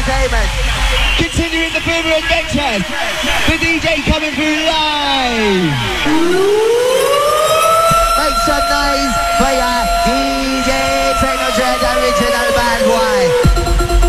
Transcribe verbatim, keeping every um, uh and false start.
entertainment. Continuing the Boomer Adventures. The D J coming through live.